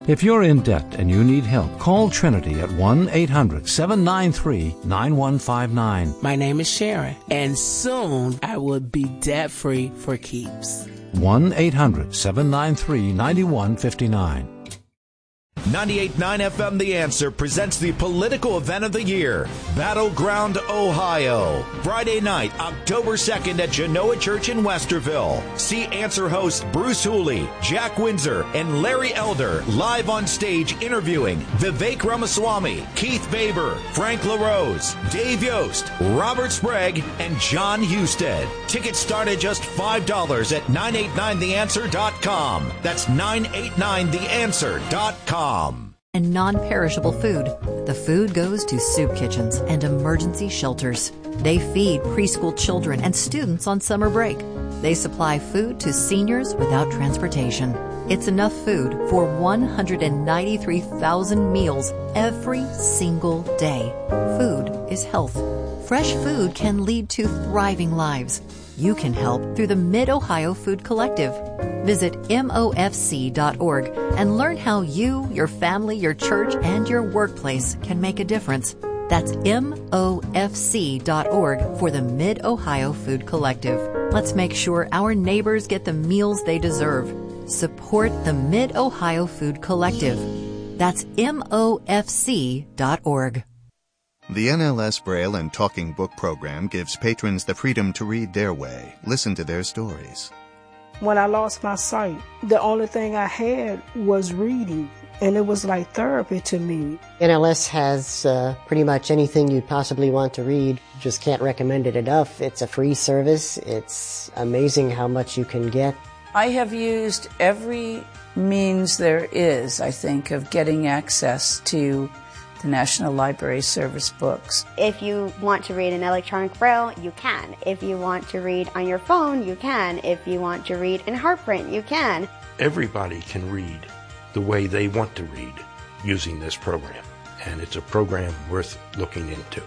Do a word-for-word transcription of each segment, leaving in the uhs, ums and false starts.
If you're in debt and you need help, call Trinity at one eight hundred seven nine three nine one five nine. My name is Sharon, and soon I will be debt-free for keeps. one eight hundred seven nine three nine one five nine. ninety-eight point nine F M The Answer presents the political event of the year, Battleground, Ohio. Friday night, October second at Genoa Church in Westerville. See Answer hosts Bruce Hooley, Jack Windsor, and Larry Elder live on stage interviewing Vivek Ramaswamy, Keith Baber, Frank LaRose, Dave Yost, Robert Sprague, and John Husted. Tickets start at just five dollars at nine eight nine the answer dot com. That's nine eight nine the answer dot com. And non-perishable food. The food goes to soup kitchens and emergency shelters. They feed preschool children and students on summer break. They supply food to seniors without transportation. It's enough food for one hundred ninety-three thousand meals every single day. Food is health. Fresh food can lead to thriving lives. You can help through the Mid-Ohio Food Collective. Visit M O F C dot org and learn how you, your family, your church, and your workplace can make a difference. That's M O F C dot org for the Mid-Ohio Food Collective. Let's make sure our neighbors get the meals they deserve. Support the Mid-Ohio Food Collective. That's M O F C dot org. The N L S Braille and Talking Book program gives patrons the freedom to read their way, listen to their stories. When I lost my sight, the only thing I had was reading, and it was like therapy to me. N L S has uh, pretty much anything you possibly want to read. Just can't recommend it enough. It's a free service. It's amazing how much you can get. I have used every means there is, I think, of getting access to the National Library Service books. If you want to read in electronic braille, you can. If you want to read on your phone, you can. If you want to read in HeartPrint, you can. Everybody can read the way they want to read using this program, and it's a program worth looking into.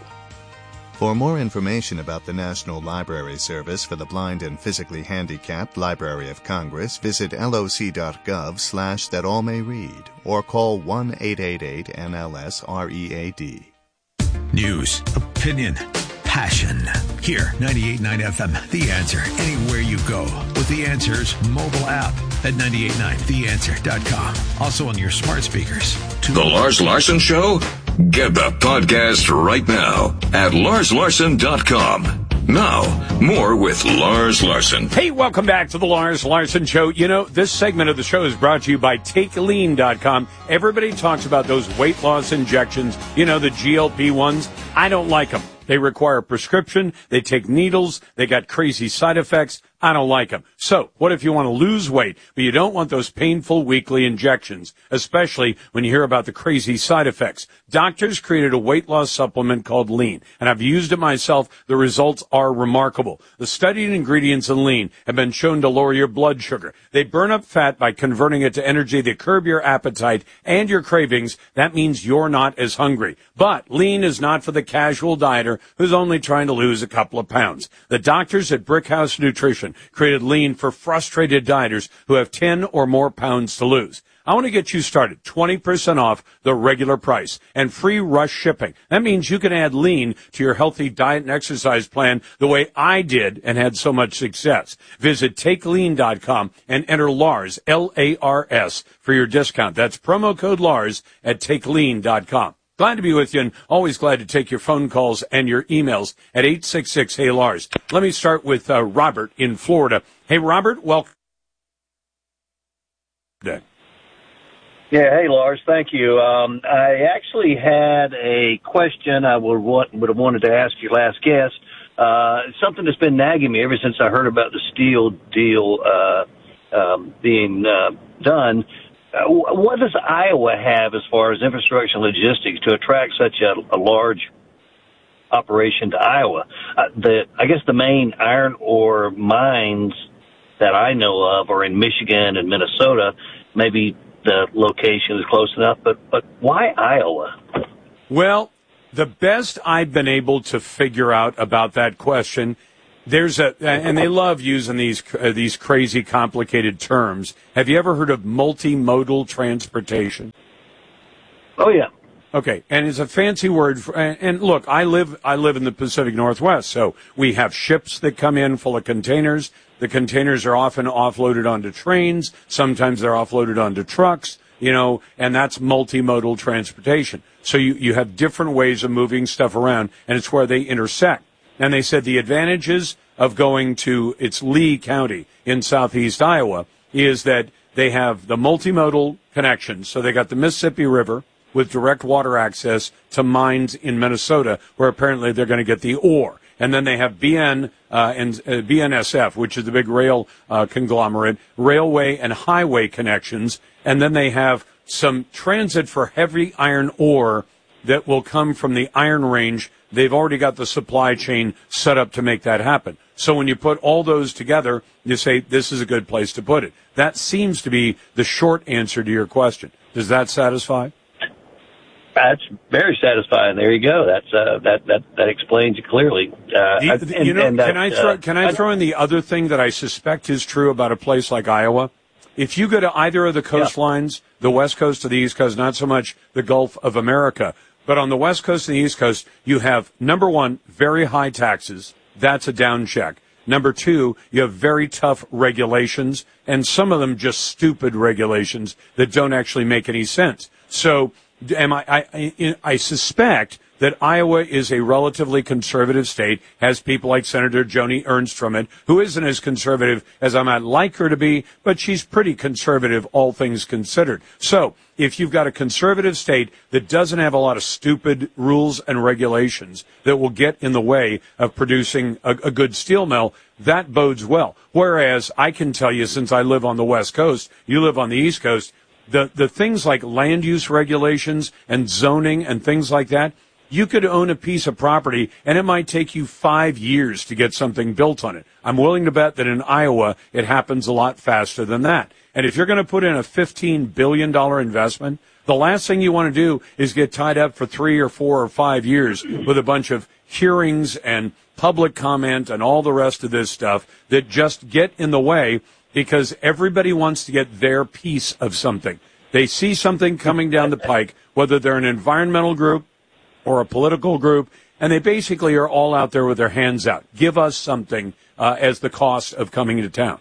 For more information about the National Library Service for the Blind and Physically Handicapped Library of Congress, visit loc.gov slash that all may read or call one eight eight eight N L S R E A D. News, opinion, passion. Here, ninety-eight point nine F M, The Answer, anywhere you go with The Answer's mobile app at nine eight nine the answer dot com. Also on your smart speakers. The Lars Larson Show? Get the podcast right now at lars larson dot com. Now, more with Lars Larson. Hey, welcome back to the Lars Larson Show. You know, this segment of the show is brought to you by take lean dot com. Everybody talks about those weight loss injections, you know, the G L P ones. I don't like them. They require a prescription. They take needles. They got crazy side effects. I don't like them. So what if you want to lose weight, but you don't want those painful weekly injections, especially when you hear about the crazy side effects? Doctors created a weight loss supplement called Lean, and I've used it myself. The results are remarkable. The studied ingredients in Lean have been shown to lower your blood sugar. They burn up fat by converting it to energy. They curb your appetite and your cravings. That means you're not as hungry. But Lean is not for the casual dieter who's only trying to lose a couple of pounds. The doctors at Brickhouse Nutrition created Lean for frustrated dieters who have ten or more pounds to lose. I want to get you started. twenty percent off the regular price and free rush shipping. That means you can add Lean to your healthy diet and exercise plan the way I did and had so much success. Visit take lean dot com and enter Lars, L A R S, for your discount. That's promo code Lars at take lean dot com. Glad to be with you, and always glad to take your phone calls and your emails at eight six six, hey Lars. Let me start with uh, Robert in Florida. Hey, Robert, welcome. Yeah, hey, Lars, thank you. Um, I actually had a question I would, want, would have wanted to ask your last guest. Uh, something that's been nagging me ever since I heard about the steel deal uh, um, being uh, done. Uh, what does Iowa have as far as infrastructure and logistics to attract such a, a large operation to Iowa? Uh, the, I guess the main iron ore mines that I know of are in Michigan and Minnesota. Maybe the location is close enough, but, but why Iowa? Well, the best I've been able to figure out about that question There's a, and they love using these uh, these crazy, complicated terms. Have you ever heard of multimodal transportation? Oh yeah. Okay, and it's a fancy word for, and, and look, I live I live in the Pacific Northwest, so we have ships that come in full of containers. The containers are often offloaded onto trains. Sometimes they're offloaded onto trucks, you know, and that's multimodal transportation. So you, you have different ways of moving stuff around, and it's where they intersect. And they said the advantages of going to, it's Lee County in southeast Iowa, is that they have the multimodal connections. So they got the Mississippi River with direct water access to mines in Minnesota, where apparently they're going to get the ore. And then they have B N uh, and uh, B N S F, which is the big rail uh, conglomerate, railway and highway connections. And then they have some transit for heavy iron ore that will come from the Iron Range. They've already got the supply chain set up to make that happen. So when you put all those together, you say this is a good place to put it. That seems to be the short answer to your question. Does that satisfy? That's very satisfying. There you go. That's uh, that that that explains it clearly. Uh, you, and, you know, and, can uh, I throw can I throw in the other thing that I suspect is true about a place like Iowa? If you go to either of the coastlines, yeah. the West Coast or the East Coast, not so much the Gulf of America, but on the West Coast and the East Coast, you have, number one, very high taxes. That's a down check. Number two, you have very tough regulations, and some of them just stupid regulations that don't actually make any sense. So am I, I, I, I suspect that Iowa is a relatively conservative state, has people like Senator Joni Ernst from it, who isn't as conservative as I might like her to be, but she's pretty conservative, all things considered. So if you've got a conservative state that doesn't have a lot of stupid rules and regulations that will get in the way of producing a, a good steel mill, that bodes well. Whereas I can tell you, since I live on the West Coast, you live on the East Coast, the, the things like land use regulations and zoning and things like that, you could own a piece of property, and it might take you five years to get something built on it. I'm willing to bet that in Iowa, it happens a lot faster than that. And if you're going to put in a fifteen billion dollars investment, the last thing you want to do is get tied up for three or four or five years with a bunch of hearings and public comment and all the rest of this stuff that just get in the way because everybody wants to get their piece of something. They see something coming down the pike, whether they're an environmental group or a political group, and they basically are all out there with their hands out. Give us something uh, as the cost of coming to town.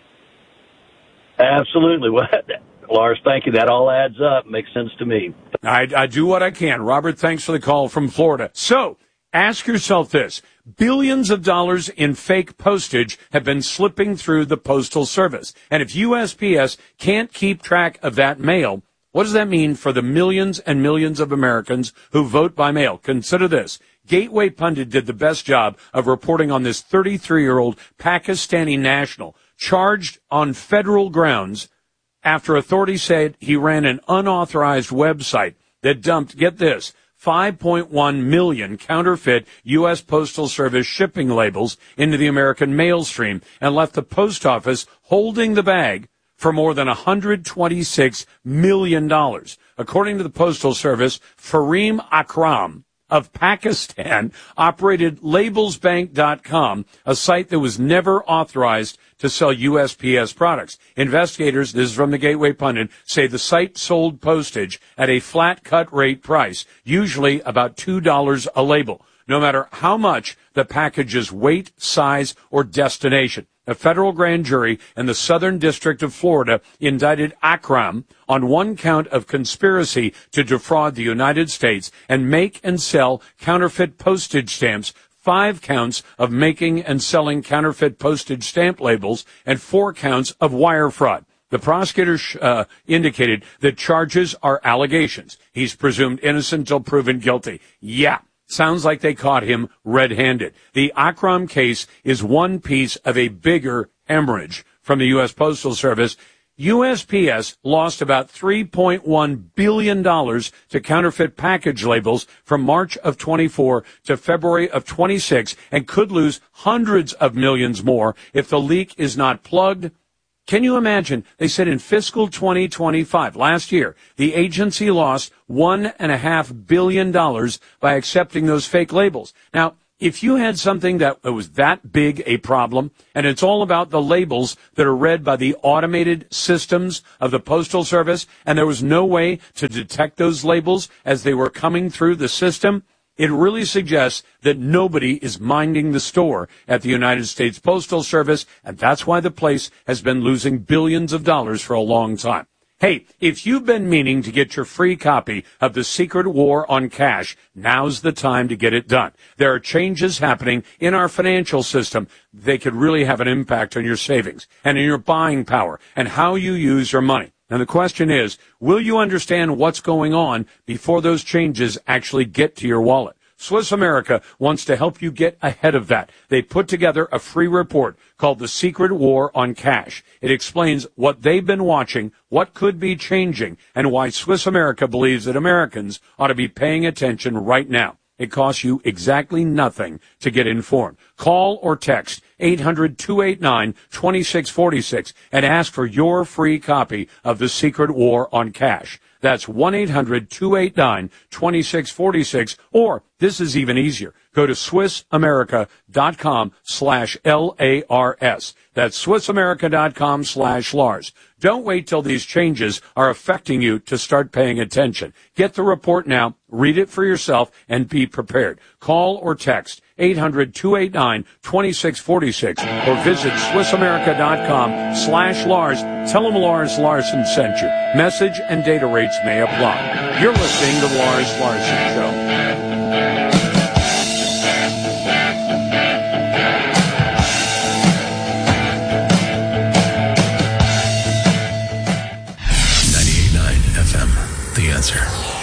Absolutely. Well, Lars, thank you. That all adds up. Makes sense to me. I, I do what I can. Robert, thanks for the call from Florida. So ask yourself this. Billions of dollars in fake postage have been slipping through the Postal Service. And if U S P S can't keep track of that mail, what does that mean for the millions and millions of Americans who vote by mail? Consider this. Gateway Pundit did the best job of reporting on this thirty-three-year-old Pakistani national charged on federal grounds after authorities said he ran an unauthorized website that dumped, get this, five point one million counterfeit U S Postal Service shipping labels into the American mail stream and left the post office holding the bag for more than one hundred twenty-six million dollars. According to the Postal Service, Fareem Akram of Pakistan operated labels bank dot com, a site that was never authorized to sell U S P S products. Investigators, this is from the Gateway Pundit, say the site sold postage at a flat cut rate price, usually about two dollars a label, no matter how much the package's weight, size, or destination. A federal grand jury in the Southern District of Florida indicted Akram on one count of conspiracy to defraud the United States and make and sell counterfeit postage stamps, five counts of making and selling counterfeit postage stamp labels, and four counts of wire fraud. The prosecutor uh, indicated that charges are allegations. He's presumed innocent until proven guilty. Yeah. Sounds like they caught him red-handed. The Akram case is one piece of a bigger hemorrhage from the U S Postal Service. U S P S lost about three point one billion dollars to counterfeit package labels from March of twenty-four to February of twenty-six and could lose hundreds of millions more if the leak is not plugged. Can you imagine? They said in fiscal twenty twenty-five, last year, the agency lost one and a half billion dollars by accepting those fake labels. Now, If you had something that was that big a problem, and it's all about the labels that are read by the automated systems of the Postal Service, and there was no way to detect those labels as they were coming through the system, it really suggests that nobody is minding the store at the United States Postal Service, and that's why the place has been losing billions of dollars for a long time. Hey, if you've been meaning to get your free copy of The Secret War on Cash, now's the time to get it done. There are changes happening in our financial system. They could really have an impact on your savings and in your buying power and how you use your money. And the question is, will you understand what's going on before those changes actually get to your wallet? Swiss America wants to help you get ahead of that. They put together a free report called The Secret War on Cash. It explains what they've been watching, what could be changing, and why Swiss America believes that Americans ought to be paying attention right now. It costs you exactly nothing to get informed. Call or text eight hundred, two eight nine, two six four six and ask for your free copy of The Secret War on Cash. That's one eight hundred, two eight nine, two six four six, or this is even easier. Go to SwissAmerica.com slash L-A-R-S. That's SwissAmerica.com slash Lars. Don't wait till these changes are affecting you to start paying attention. Get the report now, read it for yourself, and be prepared. Call or text eight hundred, two eight nine, two six four six or visit SwissAmerica.com slash Lars. Tell them Lars Larson sent you. Message and data rates may apply. You're listening to The Lars Larson Show. The Answer.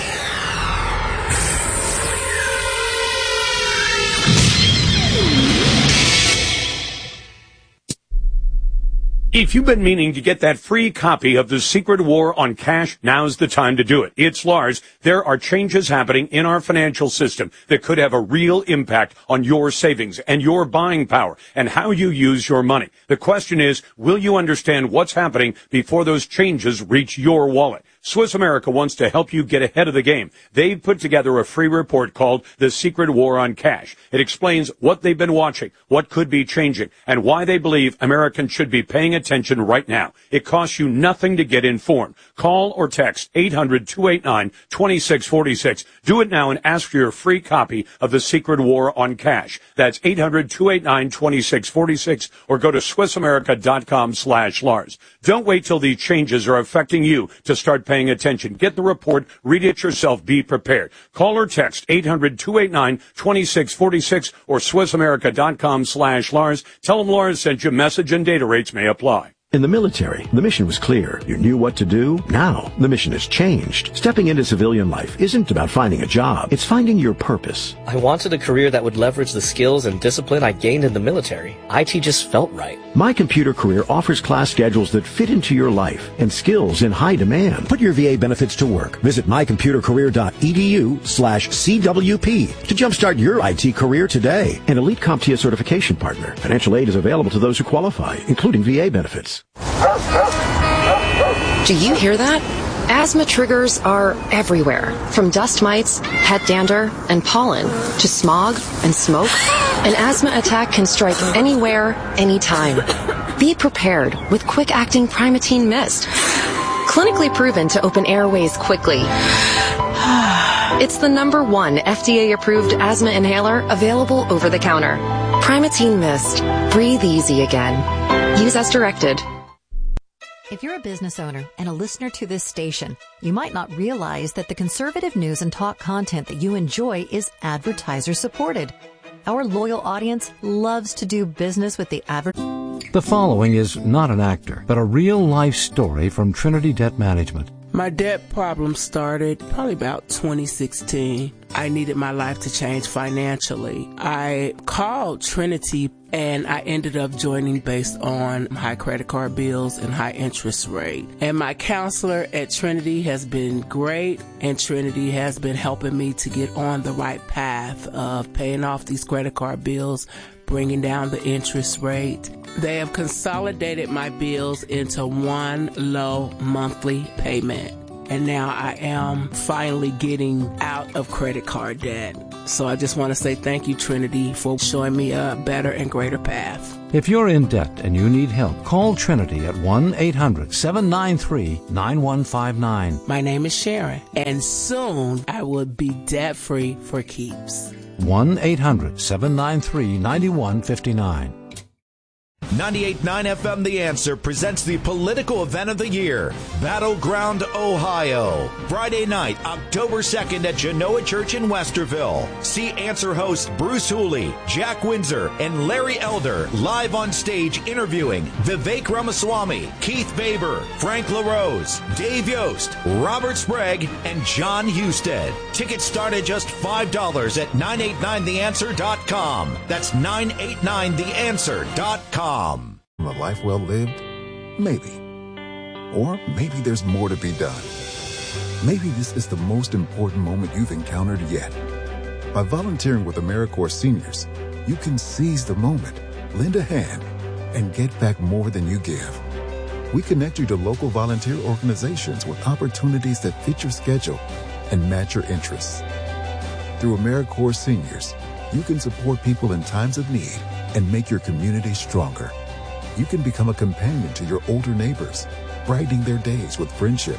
If you've been meaning to get that free copy of The Secret War on Cash, now's the time to do it. It's Lars. There are changes happening in our financial system that could have a real impact on your savings and your buying power and how you use your money. The question is, will you understand what's happening before those changes reach your wallet? Swiss America wants to help you get ahead of the game. They've put together a free report called The Secret War on Cash. It explains what they've been watching, what could be changing, and why they believe Americans should be paying attention right now. It costs you nothing to get informed. Call or text eight hundred, two eight nine, two six four six. Do it now and ask for your free copy of The Secret War on Cash. That's eight hundred, two eight nine, two six four six or go to SwissAmerica.com slash Lars. Don't wait till these changes are affecting you to start paying attention. Get the report, read it yourself, be prepared. Call or text eight hundred, two eight nine, two six four six or SwissAmerica.com slash Lars. Tell them Lars sent you. Message and data rates may apply. In the military, the mission was clear. You knew what to do. Now, the mission has changed. Stepping into civilian life isn't about finding a job. It's finding your purpose. I wanted a career that would leverage the skills and discipline I gained in the military. I T just felt right. My Computer Career offers class schedules that fit into your life and skills in high demand. Put your V A benefits to work. Visit mycomputercareer.edu slash CWP to jumpstart your I T career today. An Elite CompTIA certification partner. Financial aid is available to those who qualify, including V A benefits. Do you hear that? Asthma triggers are everywhere, from dust mites, pet dander, and pollen, to smog and smoke. An asthma attack can strike anywhere, anytime. Be prepared with quick-acting Primatene Mist. Clinically proven to open airways quickly. It's the number one F D A-approved asthma inhaler available over the counter. Primatene Mist. Breathe easy again. Use as directed. If you're a business owner and a listener to this station, you might not realize that the conservative news and talk content that you enjoy is advertiser supported. Our loyal audience loves to do business with the adver- The following is not an actor, but a real-life story from Trinity Debt Management. My debt problem started probably about twenty sixteen. I needed my life to change financially. I called Trinity and I ended up joining based on high credit card bills and high interest rate. And my counselor at Trinity has been great, and Trinity has been helping me to get on the right path of paying off these credit card bills, bringing down the interest rate. They have consolidated my bills into one low monthly payment. and now I am finally getting out of credit card debt. So I just want to say thank you, Trinity, for showing me a better and greater path. If you're in debt and you need help, call Trinity at one eight hundred seven nine three nine one five nine. My name is Sharon, and soon I will be debt-free for keeps. one eight hundred seven nine three nine one five nine. ninety-eight point nine F M The Answer presents the political event of the year, Battleground, Ohio. Friday night, October second at Genoa Church in Westerville. See Answer hosts Bruce Hooley, Jack Windsor, and Larry Elder live on stage interviewing Vivek Ramaswamy, Keith Baber, Frank LaRose, Dave Yost, Robert Sprague, and John Husted. Tickets start at just five dollars at nine eight nine the answer dot com. That's nine eight nine the answer dot com. A life well lived? Maybe. Or maybe there's more to be done. Maybe this is the most important moment you've encountered yet. By volunteering with AmeriCorps Seniors, you can seize the moment, lend a hand, and get back more than you give. We connect you to local volunteer organizations with opportunities that fit your schedule and match your interests. Through AmeriCorps Seniors, you can support people in times of need and make your community stronger. You can become a companion to your older neighbors, brightening their days with friendship.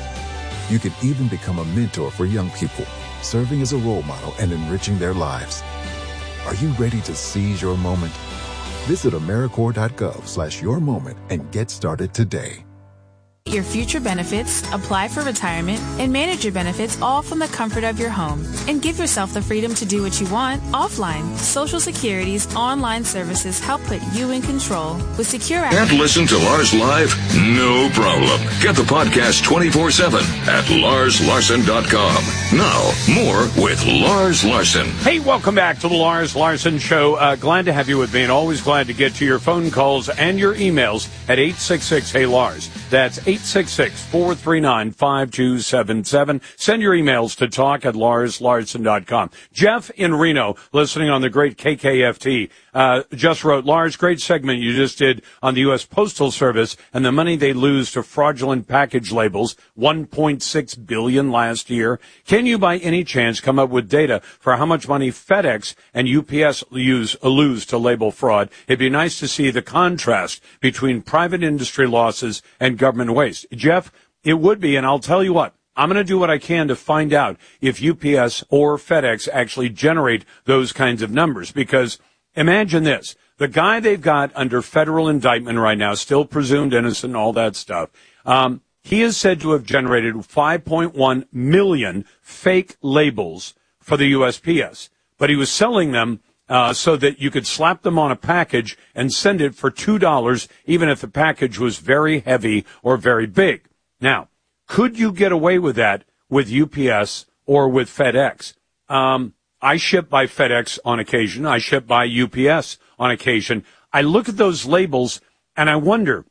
You can even become a mentor for young people, serving as a role model and enriching their lives. Are you ready to seize your moment? Visit AmeriCorps.gov slash your moment and get started today. Your future benefits, apply for retirement, and manage your benefits all from the comfort of your home. And give yourself the freedom to do what you want offline. Social Security's online services help put you in control with secure access. Can't listen to Lars live? No problem. Get the podcast twenty-four seven at lars larson dot com. Now, more with Lars Larson. Hey, welcome back to the Lars Larson Show. Uh, glad to have you with me, and always glad to get to your phone calls and your emails at eight six six hey Lars. That's eight six six four three nine five two seven seven. Send your emails to talk at lars larson dot com. Jeff in Reno, listening on the great K K F T, uh, just wrote, Lars, great segment you just did on the U S Postal Service and the money they lose to fraudulent package labels, one point six billion dollars last year. Can you by any chance come up with data for how much money FedEx and U P S use, lose to label fraud? It'd be nice to see the contrast between private industry losses and government waste. Jeff, it would be, and I'll tell you what, I'm going to do what I can to find out if U P S or FedEx actually generate those kinds of numbers, because imagine this. The guy they've got under federal indictment right now, still presumed innocent and all that stuff, um, he is said to have generated five point one million fake labels for the U S P S, but he was selling them Uh, so that you could slap them on a package and send it for two dollars, even if the package was very heavy or very big. Now, could you get away with that with U P S or with FedEx? Um, I ship by FedEx on occasion. I ship by U P S on occasion. I look at those labels and I wonder,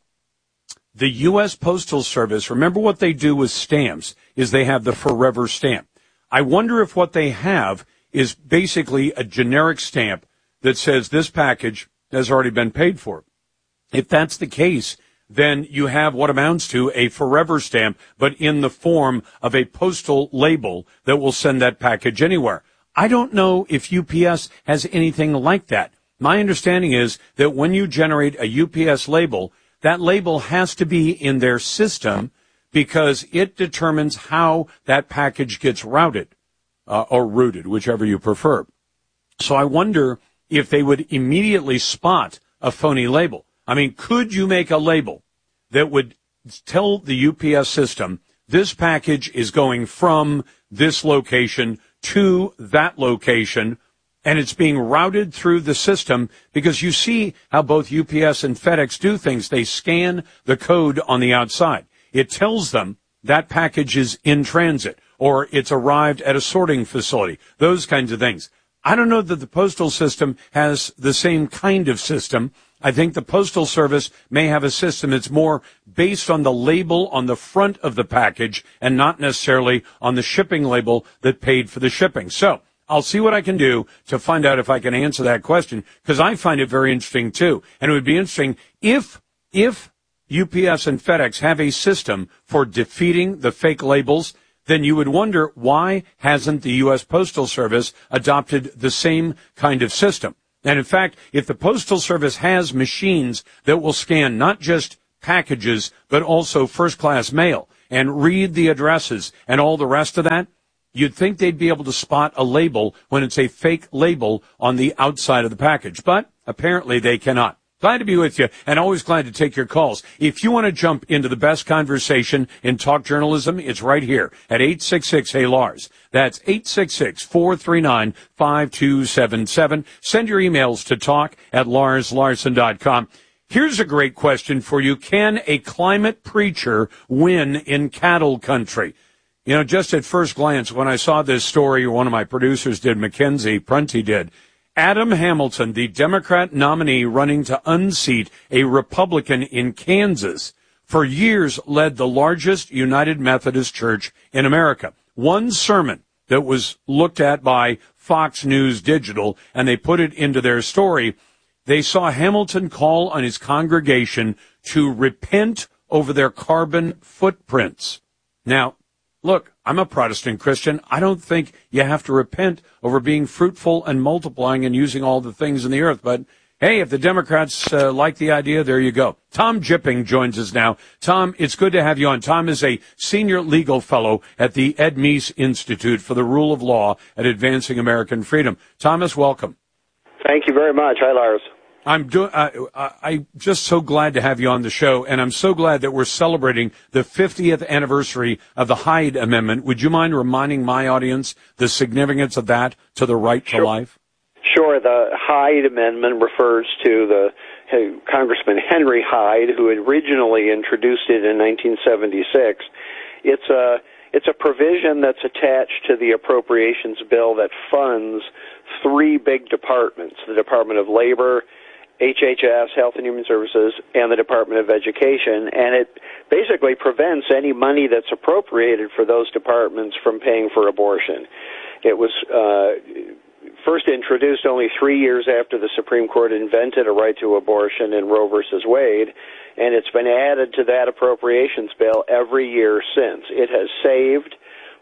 the U S Postal Service, remember what they do with stamps is they have the forever stamp. I wonder if what they have is basically a generic stamp that says this package has already been paid for. If that's the case, then you have what amounts to a forever stamp, but in the form of a postal label that will send that package anywhere. I don't know if U P S has anything like that. My understanding is that when you generate a U P S label, that label has to be in their system because it determines how that package gets routed. Uh, or rooted, whichever you prefer. So I wonder if they would immediately spot a phony label. I mean, could you make a label that would tell the U P S system, this package is going from this location to that location, and it's being routed through the system? Because you see how both U P S and FedEx do things. They scan the code on the outside. It tells them that package is in transit, or it's arrived at a sorting facility, those kinds of things. I don't know that the postal system has the same kind of system. I think the Postal Service may have a system that's more based on the label on the front of the package and not necessarily on the shipping label that paid for the shipping. So I'll see what I can do to find out if I can answer that question, because I find it very interesting too. And it would be interesting if, if U P S and FedEx have a system for defeating the fake labels, then you would wonder why hasn't the U S Postal Service adopted the same kind of system. And in fact, if the Postal Service has machines that will scan not just packages, but also first-class mail and read the addresses and all the rest of that, you'd think they'd be able to spot a label when it's a fake label on the outside of the package. But apparently they cannot. Glad to be with you, and always glad to take your calls. If you want to jump into the best conversation in talk journalism, it's right here at eight six six, hey Lars. That's eight six six, four three nine, five two seven seven. Send your emails to talk at lars larson dot com. Here's a great question for you. Can a climate preacher win in cattle country? You know, just at first glance, when I saw this story, one of my producers did, Mackenzie Prunty did, Adam Hamilton, the Democrat nominee running to unseat a Republican in Kansas, for years led the largest United Methodist Church in America. One sermon that was looked at by Fox News Digital, and they put it into their story, they saw Hamilton call on his congregation to repent over their carbon footprints. Now, look, I'm a Protestant Christian. I don't think you have to repent over being fruitful and multiplying and using all the things in the earth. But, hey, if the Democrats uh, like the idea, there you go. Tom Jipping joins us now. Tom, it's good to have you on. Tom is a senior legal fellow at the Ed Meese Institute for the Rule of Law at Advancing American Freedom. Thomas, welcome. Thank you very much. Hi, Lars. I'm doing. Uh, I'm just so glad to have you on the show, and I'm so glad that we're celebrating the fiftieth anniversary of the Hyde Amendment. Would you mind reminding my audience the significance of that to the right sure. to life? Sure. The Hyde Amendment refers to the uh, Congressman Henry Hyde, who originally introduced it in nineteen seventy-six. It's a it's a provision that's attached to the appropriations bill that funds three big departments: the Department of Labor, H H S, Health and Human Services, and the Department of Education, and it basically prevents any money that's appropriated for those departments from paying for abortion. It was uh, first introduced only three years after the Supreme Court invented a right to abortion in Roe versus Wade, and it's been added to that appropriations bill every year since. It has saved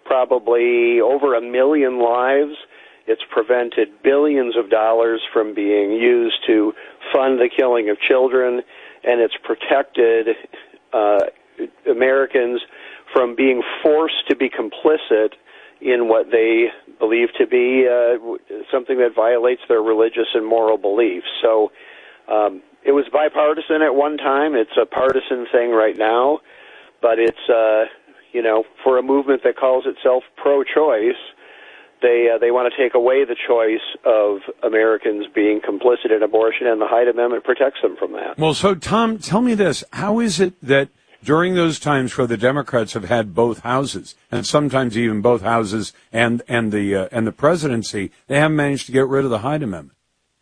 probably over a million lives. It's prevented billions of dollars from being used to fund the killing of children, and it's protected uh, Americans from being forced to be complicit in what they believe to be uh, something that violates their religious and moral beliefs. So um, it was bipartisan at one time. It's a partisan thing right now, but it's, uh, you know, for a movement that calls itself pro-choice, They uh, they want to take away the choice of Americans being complicit in abortion, and the Hyde Amendment protects them from that. Well, so, Tom, tell me this. How is it that during those times where the Democrats have had both houses, and sometimes even both houses and, and, the, uh, and the presidency, they haven't managed to get rid of the Hyde Amendment?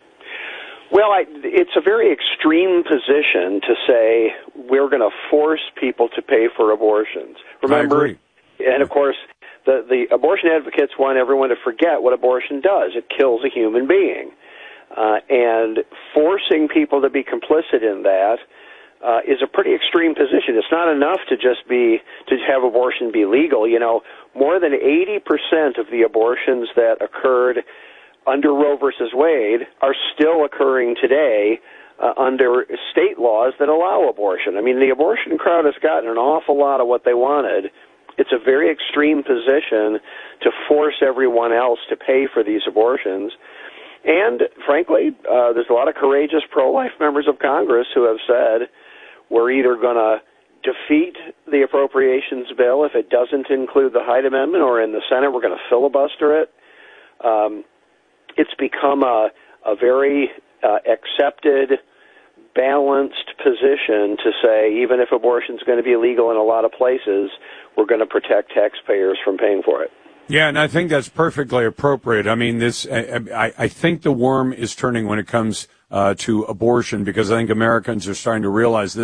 Well, I, it's a very extreme position to say we're going to force people to pay for abortions. Remember, I agree. And of course, The, the abortion advocates want everyone to forget what abortion does. It kills a human being. Uh, and forcing people to be complicit in that uh, is a pretty extreme position. It's not enough to just be, to have abortion be legal. You know, more than eighty percent of the abortions that occurred under Roe versus Wade are still occurring today uh, under state laws that allow abortion. I mean, the abortion crowd has gotten an awful lot of what they wanted. It's a very extreme position to force everyone else to pay for these abortions. And, frankly, uh, there's a lot of courageous pro-life members of Congress who have said we're either going to defeat the appropriations bill if it doesn't include the Hyde Amendment, or in the Senate we're going to filibuster it. Um, it's become a, a very uh, accepted, balanced position to say even if abortion is going to be illegal in a lot of places, we're going to protect taxpayers from paying for it. Yeah, and I think that's perfectly appropriate. I mean, this I, I think the worm is turning when it comes uh, to abortion, because I think Americans are starting to realize this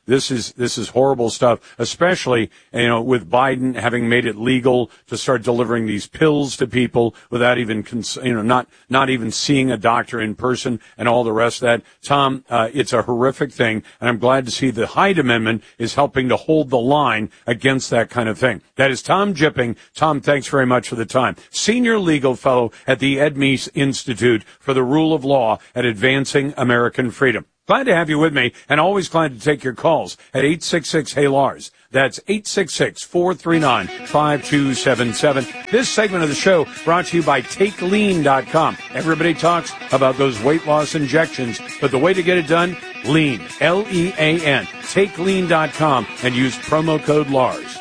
this is this is horrible stuff, especially, you know, with Biden having made it legal to start delivering these pills to people without even, cons- you know, not not even seeing a doctor in person and all the rest of that. Tom, uh, it's a horrific thing, and I'm glad to see the Hyde Amendment is helping to hold the line against that kind of thing. That is Tom Jipping. Tom, thanks very much for the time. Senior legal fellow at the Ed Meese Institute for the Rule of Law at Advancing American Freedom. Glad to have you with me, and always glad to take your calls at eight six six, Hey Lars. That's eight six six, four three nine, five two seven seven. This segment of the show brought to you by Take Lean dot com. Everybody talks about those weight loss injections, but the way to get it done, Lean, L E A N, Take Lean dot com, and use promo code Lars.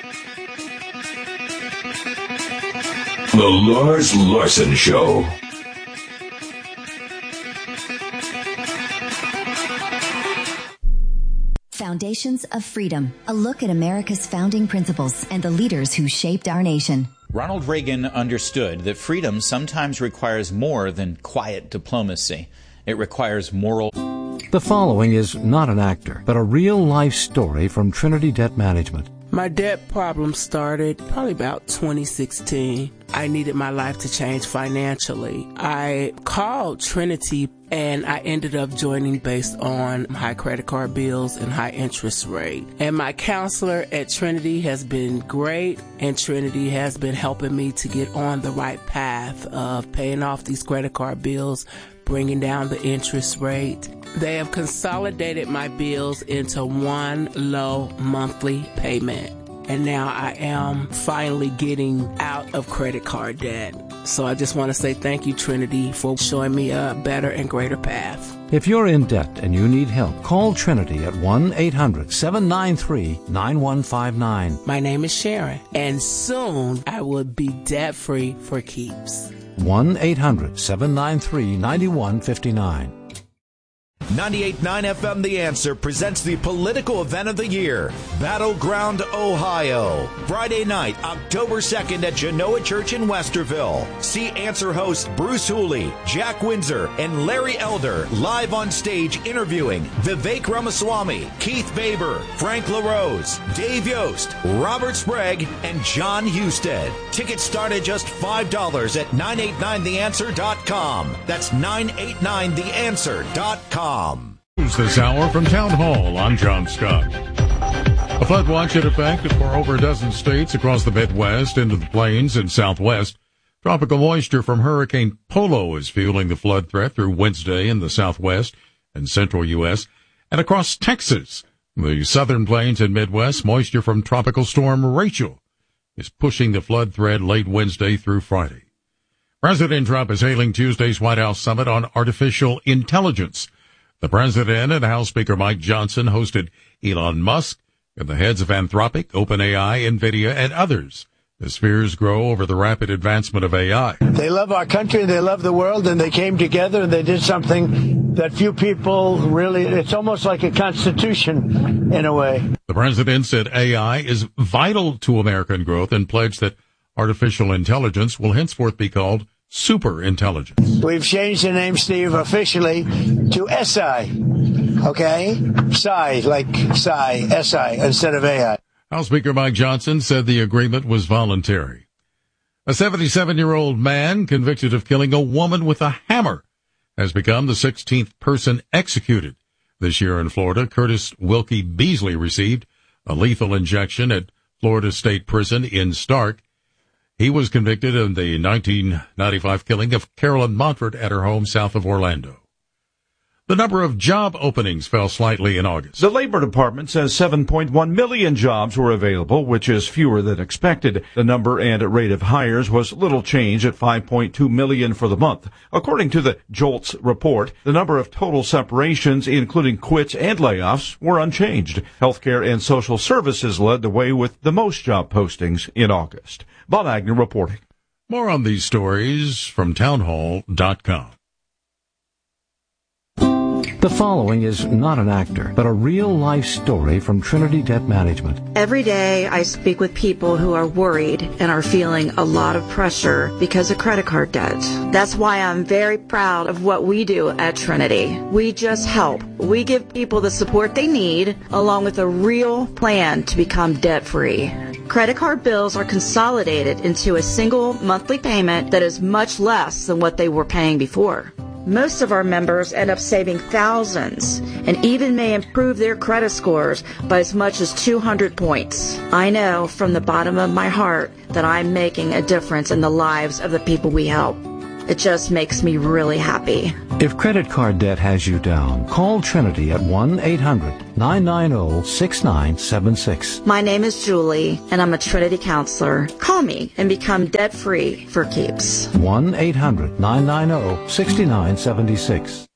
The Lars Larson Show. Foundations of Freedom, a look at America's founding principles and the leaders who shaped our nation. Ronald Reagan understood that freedom sometimes requires more than quiet diplomacy. It requires moral... The following is not an actor, but a real-life story from Trinity Debt Management. My debt problem started probably about twenty sixteen. I needed my life to change financially. I called Trinity and I ended up joining based on high credit card bills and high interest rate. And my counselor at Trinity has been great, and Trinity has been helping me to get on the right path of paying off these credit card bills, bringing down the interest rate. They have consolidated my bills into one low monthly payment. And now I am finally getting out of credit card debt. So I just want to say thank you, Trinity, for showing me a better and greater path. If you're in debt and you need help, call Trinity at one eight hundred, seven nine three, nine one five nine. My name is Sharon, and soon I will be debt-free for keeps. one eight hundred, seven nine three, nine one five nine. ninety-eight point nine F M The Answer presents the political event of the year, Battleground, Ohio. Friday night, October second at Genoa Church in Westerville. See Answer hosts Bruce Hooley, Jack Windsor, and Larry Elder live on stage interviewing Vivek Ramaswamy, Keith Baber, Frank LaRose, Dave Yost, Robert Sprague, and John Husted. Tickets start at just five dollars at nine eight nine the answer dot com. That's nine eight nine the answer dot com. This hour from Town Hall, I'm John Scott. A flood watch in effect for over a dozen states across the Midwest into the plains and Southwest. Tropical moisture from Hurricane Polo is fueling the flood threat through Wednesday in the Southwest and Central U S and across Texas. The Southern Plains and Midwest, moisture from Tropical Storm Rachel is pushing the flood threat late Wednesday through Friday. President Trump is hailing Tuesday's White House summit on artificial intelligence. The president and House Speaker Mike Johnson hosted Elon Musk and the heads of Anthropic, OpenAI, NVIDIA, and others as fears grow over the rapid advancement of A I. They love our country, they love the world, and they came together and they did something that few people really, it's almost like a constitution in a way. The president said A I is vital to American growth and pledged that artificial intelligence will henceforth be called super intelligence. We've changed the name, Steve, officially to S I. Okay? Psi, like Psi, S I, instead of A I. House Speaker Mike Johnson said the agreement was voluntary. A seventy-seven-year-old man convicted of killing a woman with a hammer has become the sixteenth person executed this year in Florida. Curtis Wilkie Beasley received a lethal injection at Florida State Prison in Stark. He was convicted of the nineteen ninety-five killing of Carolyn Montfort at her home south of Orlando. The number of job openings fell slightly in August. The Labor Department says seven point one million jobs were available, which is fewer than expected. The number and rate of hires was little change at five point two million for the month. According to the JOLTS report, the number of total separations, including quits and layoffs, were unchanged. Healthcare and social services led the way with the most job postings in August. Bob Agnew reporting. More on these stories from townhall dot com. The following is not an actor, but a real-life story from Trinity Debt Management. Every day I speak with people who are worried and are feeling a lot of pressure because of credit card debt. That's why I'm very proud of what we do at Trinity. We just help. We give people the support they need, along with a real plan to become debt-free. Credit card bills are consolidated into a single monthly payment that is much less than what they were paying before. Most of our members end up saving thousands and even may improve their credit scores by as much as two hundred points. I know from the bottom of my heart that I'm making a difference in the lives of the people we help. It just makes me really happy. If credit card debt has you down, call Trinity at one eight hundred nine nine zero six nine seven six. My name is Julie, and I'm a Trinity counselor. Call me and become debt-free for keeps. one eight hundred nine nine zero six nine seven six.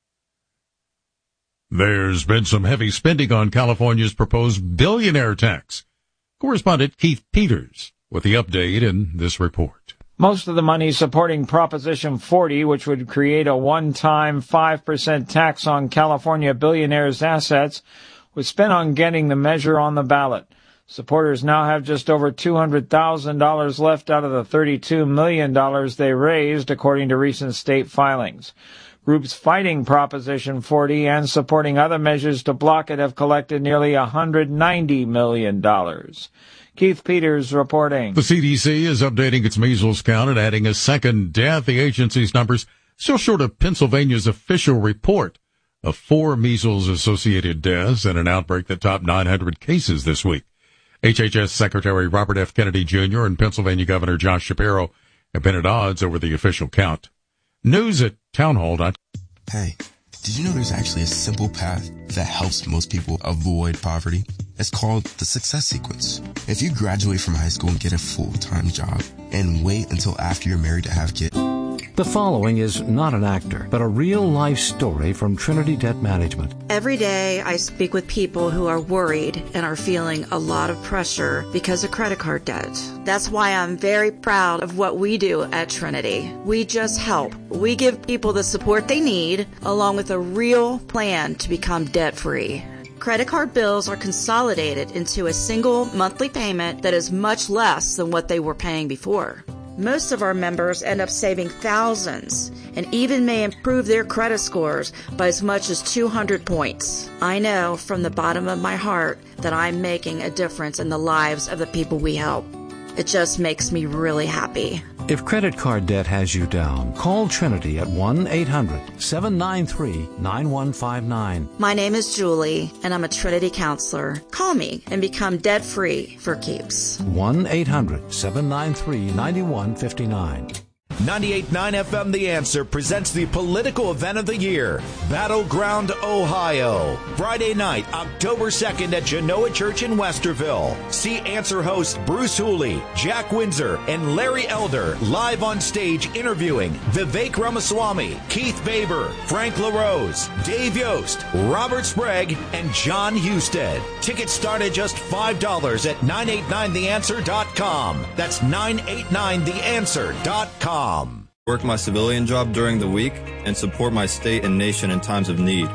There's been some heavy spending on California's proposed billionaire tax. Correspondent Keith Peters with the update in this report. Most of the money supporting Proposition forty, which would create a one-time five percent tax on California billionaires' assets, was spent on getting the measure on the ballot. Supporters now have just over two hundred thousand dollars left out of the thirty-two million dollars they raised, according to recent state filings. Groups fighting Proposition forty and supporting other measures to block it have collected nearly one hundred ninety million dollars. Keith Peters reporting. The C D C is updating its measles count and adding a second death. The agency's numbers still short of Pennsylvania's official report of four measles-associated deaths and an outbreak that topped nine hundred cases this week. H H S Secretary Robert F. Kennedy Junior and Pennsylvania Governor Josh Shapiro have been at odds over the official count. News at townhall dot com. Hey, did you know there's actually a simple path that helps most people avoid poverty? It's called the Success Sequence. If you graduate from high school and get a full-time job and wait until after you're married to have kids. The following is not an actor, but a real-life story from Trinity Debt Management. Every day I speak with people who are worried and are feeling a lot of pressure because of credit card debt. That's why I'm very proud of what we do at Trinity. We just help. We give people the support they need, along with a real plan to become debt-free. Credit card bills are consolidated into a single monthly payment that is much less than what they were paying before. Most of our members end up saving thousands and even may improve their credit scores by as much as two hundred points. I know from the bottom of my heart that I'm making a difference in the lives of the people we help. It just makes me really happy. If credit card debt has you down, call Trinity at one eight hundred seven nine three nine one five nine. My name is Julie, and I'm a Trinity counselor. Call me and become debt-free for keeps. one eight hundred seven nine three nine one five nine. ninety-eight point nine F M The Answer presents the political event of the year, Battleground, Ohio. Friday night, October second at Genoa Church in Westerville. See Answer hosts Bruce Hooley, Jack Windsor, and Larry Elder live on stage interviewing Vivek Ramaswamy, Keith Baber, Frank LaRose, Dave Yost, Robert Sprague, and John Husted. Tickets start at just five dollars at nine eight nine the answer dot com. That's nine eight nine the answer dot com. Work my civilian job during the week and support my state and nation in times of need.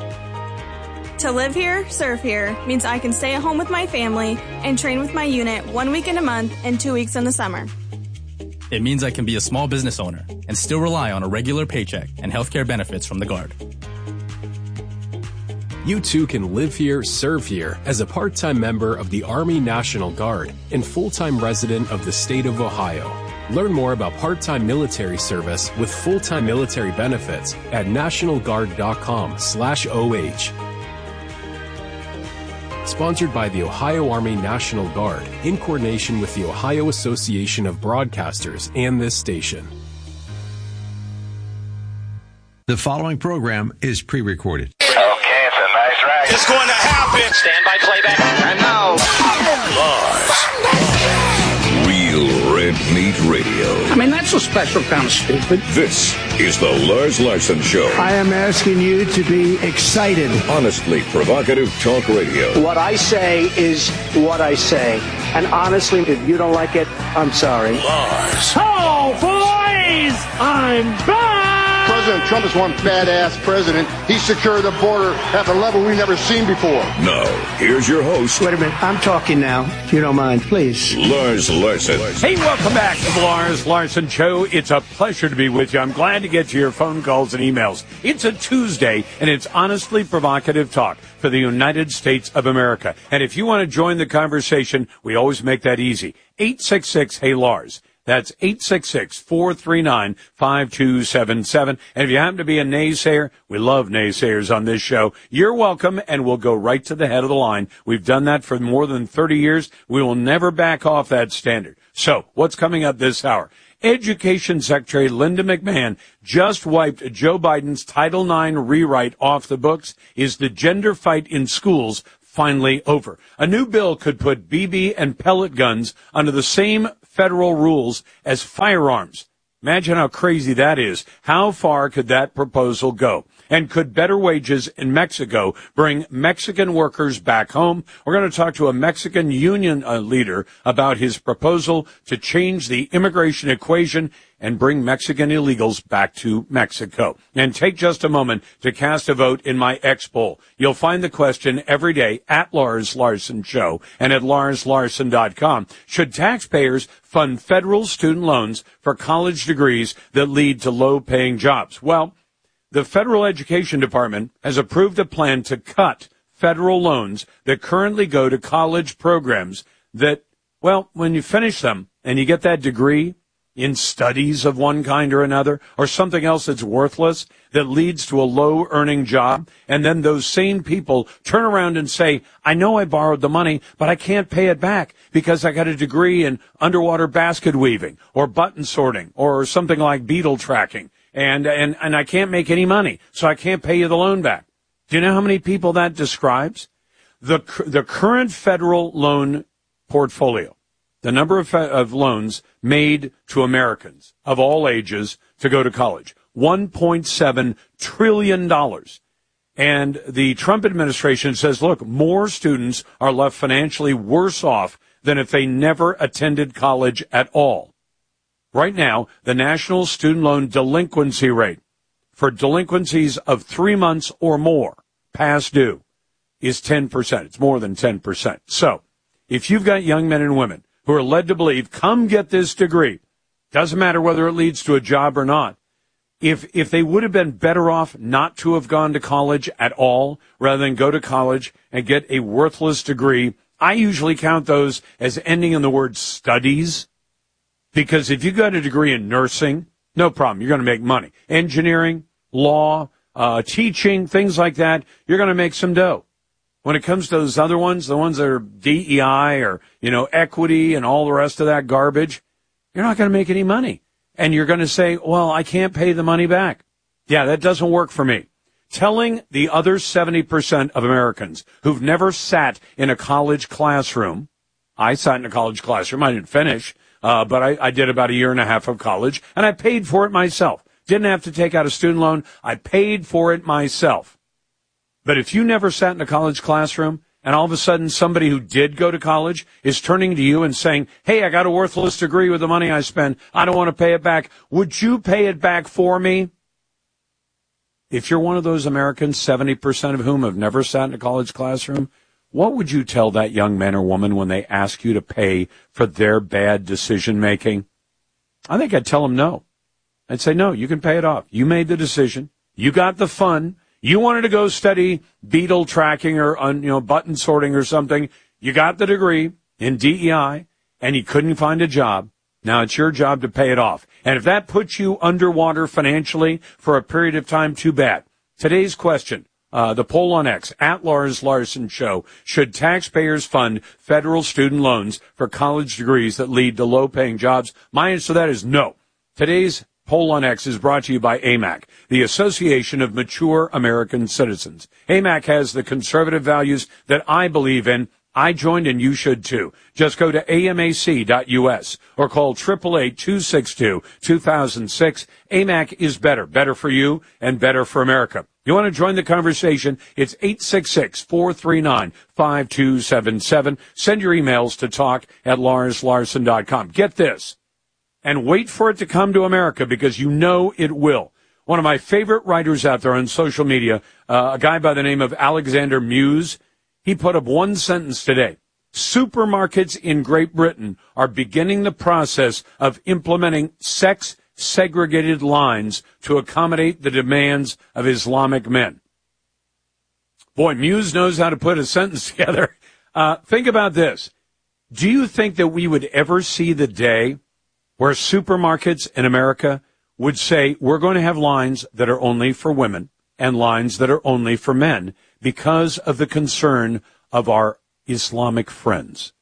To live here, serve here means I can stay at home with my family and train with my unit one weekend a month and two weeks in the summer. It means I can be a small business owner and still rely on a regular paycheck and healthcare benefits from the Guard. You too can live here, serve here as a part-time member of the Army National Guard and full-time resident of the state of Ohio. Learn more about part-time military service with full-time military benefits at nationalguard.com slash OH. Sponsored by the Ohio Army National Guard in coordination with the Ohio Association of Broadcasters and this station. The following program is pre-recorded. Okay, it's a nice ride. It's going to happen. Stand by playback. And now, Lars. Real Red Meat Radio. I mean, that's a special kind of stupid. This is the Lars Larson Show. I am asking you to be excited. Honestly provocative talk radio. What I say is what I say. And honestly, if you don't like it, I'm sorry. Lars. Oh, boys! I'm back! President Trump is one badass president. He secured the border at the level we've never seen before. Now, here's your host. Wait a minute. I'm talking now, if you don't mind, please. Lars Larson. Hey, welcome back to the Lars Larson Show. It's a pleasure to be with you. I'm glad to get to your phone calls and emails. It's a Tuesday, and it's honestly provocative talk for the United States of America. And if you want to join the conversation, we always make that easy. eight six six, hey, Lars. That's eight six six, four three nine, five two seven seven. And if you happen to be a naysayer, we love naysayers on this show, you're welcome, and we'll go right to the head of the line. We've done that for more than thirty years. We will never back off that standard. So, what's coming up this hour? Education Secretary Linda McMahon just wiped Joe Biden's Title nine rewrite off the books. Is the gender fight in schools finally over? A new bill could put B B and pellet guns under the same federal rules as firearms. Imagine how crazy that is. How far could that proposal go? And could better wages in Mexico bring Mexican workers back home? We're going to talk to a Mexican union uh, leader about his proposal to change the immigration equation and bring Mexican illegals back to Mexico. And take just a moment to cast a vote in my X poll. You'll find the question every day at Lars Larson Show and at lars larson dot com. Should taxpayers fund federal student loans for college degrees that lead to low-paying jobs? Well, the Federal Education Department has approved a plan to cut federal loans that currently go to college programs that, well, when you finish them and you get that degree in studies of one kind or another, or something else that's worthless that leads to a low-earning job, and then those same people turn around and say, I know I borrowed the money, but I can't pay it back because I got a degree in underwater basket weaving or button sorting or something like beetle tracking, and, and, and I can't make any money, so I can't pay you the loan back. Do you know how many people that describes? The, the current federal loan portfolio, the number of, of loans made to Americans of all ages to go to college, one point seven trillion dollars. And the Trump administration says, look, more students are left financially worse off than if they never attended college at all. Right now, the national student loan delinquency rate for delinquencies of three months or more past due is ten percent. It's more than ten percent. So if you've got young men and women who are led to believe, come get this degree, doesn't matter whether it leads to a job or not, if if they would have been better off not to have gone to college at all rather than go to college and get a worthless degree, I usually count those as ending in the word studies, because if you got a degree in nursing, no problem, you're going to make money. Engineering, law, uh, teaching, things like that, you're going to make some dough. When it comes to those other ones, the ones that are D E I or, you know, equity and all the rest of that garbage, you're not going to make any money. And you're going to say, well, I can't pay the money back. Yeah, that doesn't work for me. Telling the other seventy percent of Americans who've never sat in a college classroom, I sat in a college classroom, I didn't finish, uh, but I, I did about a year and a half of college, and I paid for it myself. Didn't have to take out a student loan. I paid for it myself. But if you never sat in a college classroom and all of a sudden somebody who did go to college is turning to you and saying, hey, I got a worthless degree with the money I spent, I don't want to pay it back, would you pay it back for me? If you're one of those Americans, seventy percent of whom have never sat in a college classroom, what would you tell that young man or woman when they ask you to pay for their bad decision making? I think I'd tell them no. I'd say, no, you can pay it off. You made the decision. You got the fun. You wanted to go study beetle tracking or, you know, button sorting or something. You got the degree in D E I, and you couldn't find a job. Now it's your job to pay it off. And if that puts you underwater financially for a period of time, too bad. Today's question, uh, the poll on X, at Lars Larson Show, should taxpayers fund federal student loans for college degrees that lead to low-paying jobs? My answer to that is no. Today's poll on X is brought to you by A M A C, the Association of Mature American Citizens. A M A C has the conservative values that I believe in. I joined, and you should too. Just go to A M A C dot U S or call eight eight eight, two six two, two thousand six. A M A C is better. Better for you and better for America. You want to join the conversation? It's eight six six, four three nine, five two seven seven. Send your emails to talk at lars larson dot com. Get this. And wait for it to come to America, because you know it will. One of my favorite writers out there on social media, uh, a guy by the name of Alexander Muse, he put up one sentence today. Supermarkets in Great Britain are beginning the process of implementing sex-segregated lines to accommodate the demands of Islamic men. Boy, Muse knows how to put a sentence together. Uh, think about this. Do you think that we would ever see the day where supermarkets in America would say, we're going to have lines that are only for women and lines that are only for men because of the concern of our Islamic friends?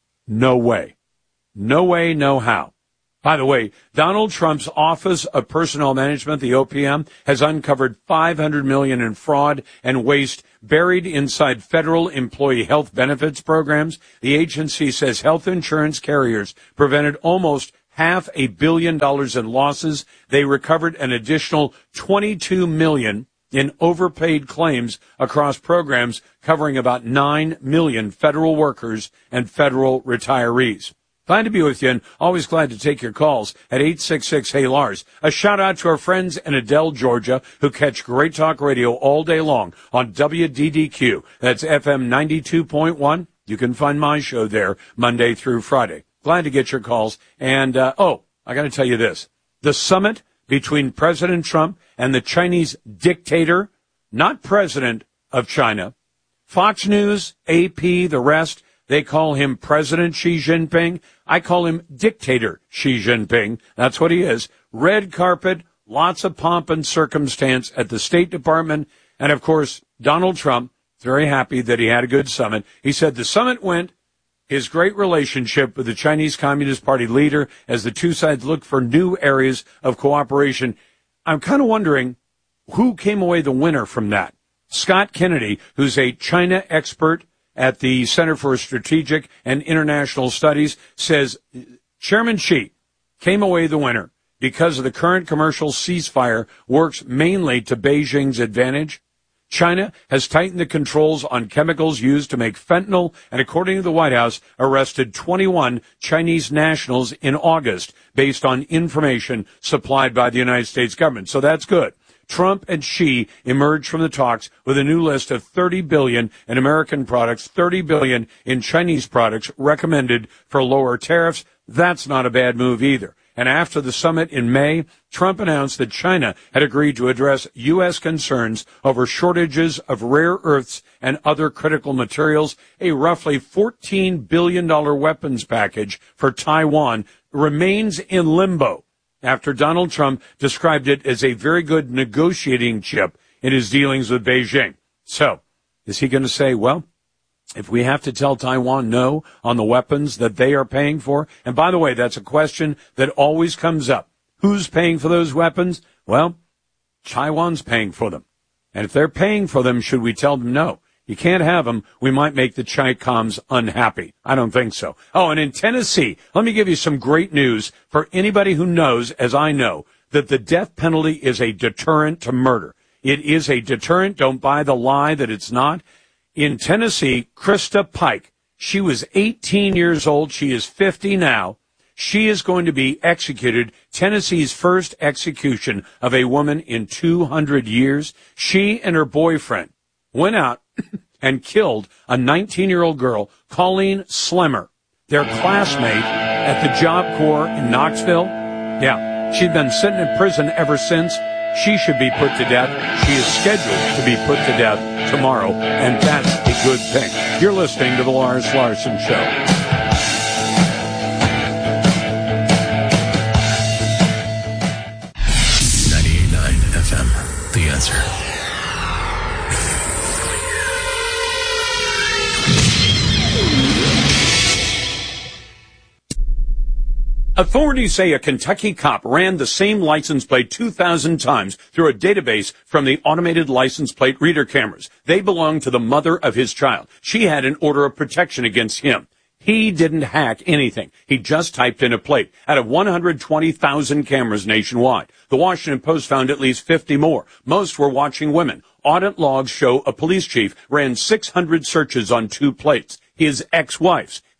No way. No way, no how. By the way, Donald Trump's Office of Personnel Management, the O P M, has uncovered five hundred million dollars in fraud and waste buried inside federal employee health benefits programs. The agency says health insurance carriers prevented almost half a billion dollars in losses. They recovered an additional twenty-two million dollars in overpaid claims across programs covering about nine million federal workers and federal retirees. Glad to be with you, and always glad to take your calls at eight six six, hey Lars. A shout-out to our friends in Adel, Georgia, who catch Great Talk Radio all day long on W D D Q. That's F M ninety-two point one. You can find my show there Monday through Friday. Glad to get your calls. And, uh, oh, I got to tell you this. The summit between President Trump and the Chinese dictator, not president of China, Fox News, A P, the rest, they call him President Xi Jinping. I call him Dictator Xi Jinping. That's what he is. Red carpet, lots of pomp and circumstance at the State Department. And, of course, Donald Trump, very happy that he had a good summit. He said the summit went his great relationship with the Chinese Communist Party leader as the two sides look for new areas of cooperation. I'm kind of wondering who came away the winner from that. Scott Kennedy, who's a China expert at the Center for Strategic and International Studies, says Chairman Xi came away the winner because of the current commercial ceasefire works mainly to Beijing's advantage. China has tightened the controls on chemicals used to make fentanyl, and according to the White House, arrested twenty-one Chinese nationals in August based on information supplied by the United States government. So that's good. Trump and Xi emerged from the talks with a new list of thirty billion dollars in American products, thirty billion dollars in Chinese products recommended for lower tariffs. That's not a bad move either. And after the summit in May, Trump announced that China had agreed to address U S concerns over shortages of rare earths and other critical materials. A roughly fourteen billion dollars weapons package for Taiwan remains in limbo after Donald Trump described it as a very good negotiating chip in his dealings with Beijing. So, is he going to say, well, if we have to tell Taiwan no on the weapons that they are paying for? And by the way, that's a question that always comes up. Who's paying for those weapons? Well, Taiwan's paying for them. And if they're paying for them, should we tell them no? You can't have them. We might make the Chi-Coms unhappy. I don't think so. Oh, and in Tennessee, let me give you some great news for anybody who knows, as I know, that the death penalty is a deterrent to murder. It is a deterrent. Don't buy the lie that it's not. In Tennessee, Krista Pike, she was eighteen years old. She is fifty now. She is going to be executed, Tennessee's first execution of a woman in two hundred years. She and her boyfriend went out and killed a nineteen-year-old girl, Colleen Slemmer, their classmate at the Job Corps in Knoxville. Yeah, she'd been sitting in prison ever since. She should be put to death. She is scheduled to be put to death tomorrow, and that's a good thing. You're listening to The Lars Larson Show. ninety-eight point nine F M, The Answer. Authorities say a Kentucky cop ran the same license plate two thousand times through a database from the automated license plate reader cameras. They belonged to the mother of his child. She had an order of protection against him. He didn't hack anything. He just typed in a plate out of one hundred twenty thousand cameras nationwide. The Washington Post found at least fifty more. Most were watching women. Audit logs show a police chief ran six hundred searches on two plates. His ex-wife's.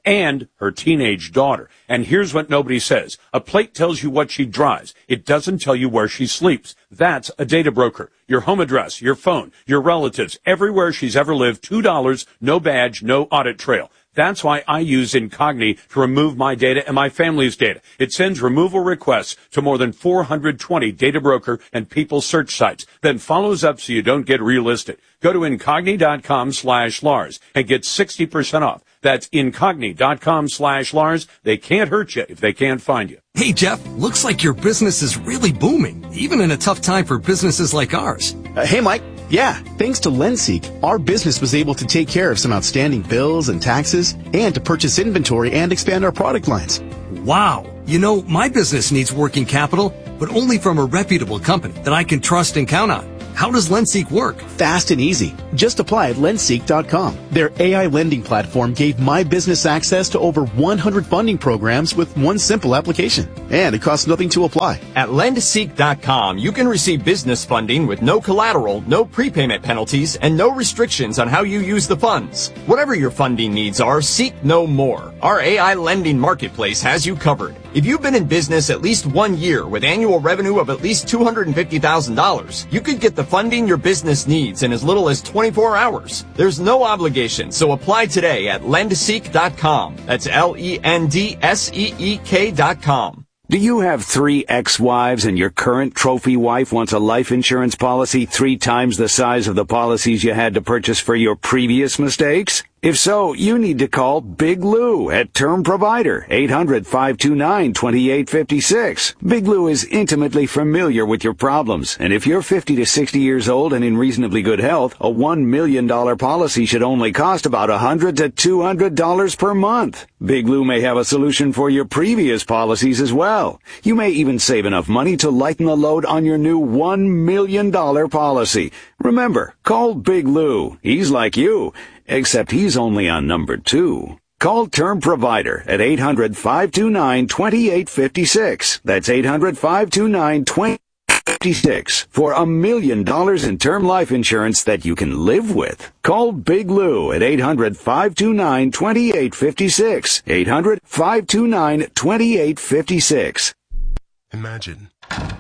and her teenage daughter. And here's what nobody says. A plate tells you what she drives. It doesn't tell you where she sleeps. That's a data broker. Your home address, your phone, your relatives, everywhere she's ever lived, two dollars, no badge, no audit trail. That's why I use Incogni to remove my data and my family's data. It sends removal requests to more than four hundred twenty data broker and people search sites, then follows up so you don't get relisted. Go to Incogni.com slash Lars and get sixty percent off. That's Incogni.com slash Lars. They can't hurt you if they can't find you. Hey, Jeff, looks like your business is really booming, even in a tough time for businesses like ours. Uh, hey, Mike. Yeah, thanks to LendSeek, our business was able to take care of some outstanding bills and taxes and to purchase inventory and expand our product lines. Wow. You know, my business needs working capital, but only from a reputable company that I can trust and count on. How does LendSeek work? Fast and easy. Just apply at lendseek dot com. Their A I lending platform gave my business access to over one hundred funding programs with one simple application. And it costs nothing to apply. At lendseek dot com, you can receive business funding with no collateral, no prepayment penalties, and no restrictions on how you use the funds. Whatever your funding needs are, seek no more. Our A I lending marketplace has you covered. If you've been in business at least one year with annual revenue of at least two hundred fifty thousand dollars, you could get the funding your business needs in as little as twenty-four hours. There's no obligation, so apply today at lendseek dot com. That's L E N D S E E K dot com. Do you have three ex-wives and your current trophy wife wants a life insurance policy three times the size of the policies you had to purchase for your previous mistakes? If so, you need to call Big Lou at Term Provider, eight hundred, five two nine, two eight five six. Big Lou is intimately familiar with your problems, and if you're fifty to sixty years old and in reasonably good health, a one million dollars policy should only cost about one hundred to two hundred dollars per month. Big Lou may have a solution for your previous policies as well. You may even save enough money to lighten the load on your new one million dollars policy. Remember, call Big Lou. He's like you, except he's only on number two. Call Term Provider at eight hundred, five two nine, two eight five six. That's eight hundred, five two nine, two eight five six for a million dollars in term life insurance that you can live with. Call Big Lou at eight hundred, five two nine, two eight five six. eight hundred, five two nine, two eight five six. Imagine.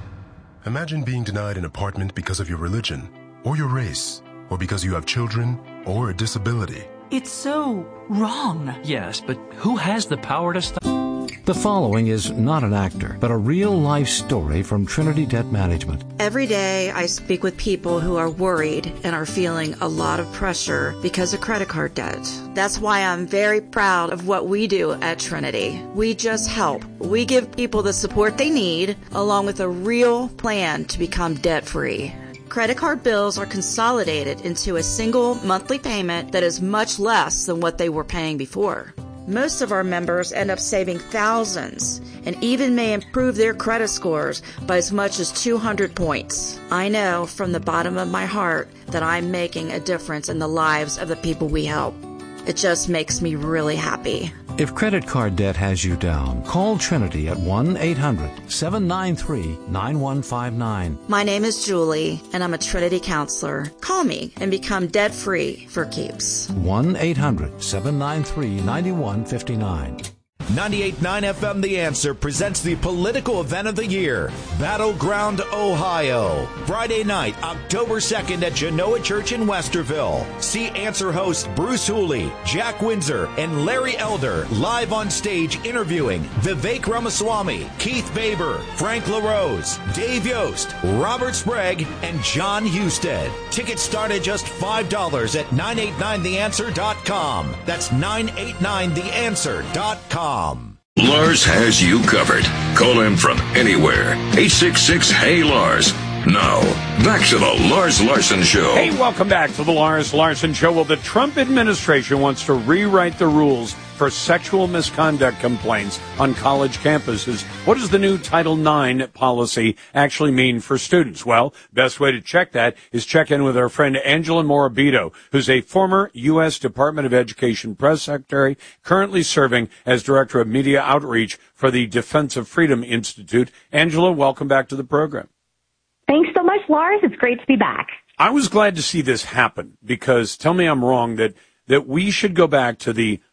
Imagine being denied an apartment because of your religion, or your race, or because you have children, or a disability. It's so wrong. Yes, but who has the power to stop? The following is not an actor, but a real-life story from Trinity Debt Management. Every day I speak with people who are worried and are feeling a lot of pressure because of credit card debt. That's why I'm very proud of what we do at Trinity. We just help. We give people the support they need, along with a real plan to become debt-free. Credit card bills are consolidated into a single monthly payment that is much less than what they were paying before. Most of our members end up saving thousands and even may improve their credit scores by as much as two hundred points. I know from the bottom of my heart that I'm making a difference in the lives of the people we help. It just makes me really happy. If credit card debt has you down, call Trinity at one eight hundred, seven nine three, nine one five nine. My name is Julie, and I'm a Trinity counselor. Call me and become debt-free for keeps. one eight hundred, seven nine three, nine one five nine. ninety-eight point nine F M The Answer presents the political event of the year, Battleground, Ohio. Friday night, October second at Genoa Church in Westerville. See Answer host Bruce Hooley, Jack Windsor, and Larry Elder live on stage interviewing Vivek Ramaswamy, Keith Baber, Frank LaRose, Dave Yost, Robert Sprague, and John Husted. Tickets start at just five dollars at nine eight nine the answer dot com. That's nine eight nine the answer dot com. Lars has you covered. Call him from anywhere. eight six six, hey Lars. Now, back to the Lars Larson Show. Hey, welcome back to the Lars Larson Show. Well, the Trump administration wants to rewrite the rules for sexual misconduct complaints on college campuses. What does the new Title nine policy actually mean for students? Well, best way to check that is check in with our friend Angela Morabito, who's a former U S Department of Education press secretary, currently serving as Director of Media Outreach for the Defense of Freedom Institute. Angela, welcome back to the program. Thanks so much, Lars. It's great to be back. I was glad to see this happen because, tell me I'm wrong, that, that we should go back to the